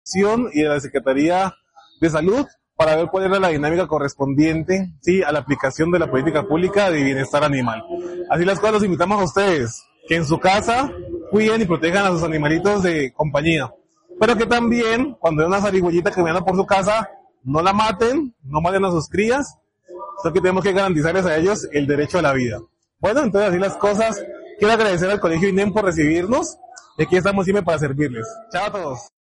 y de la Secretaría de Salud para ver cuál era la dinámica correspondiente, sí, a la aplicación de la política pública de bienestar animal. Así las cosas, los invitamos a ustedes que en su casa cuiden y protejan a sus animalitos de compañía, pero que también cuando hay una zarigüeyita que viene por su casa, no la maten, no maten a sus crías, sino que tenemos que garantizarles a ellos el derecho a la vida. Bueno, entonces así las cosas. Quiero agradecer al Colegio INEM por recibirnos y aquí estamos siempre para servirles. Chao a todos.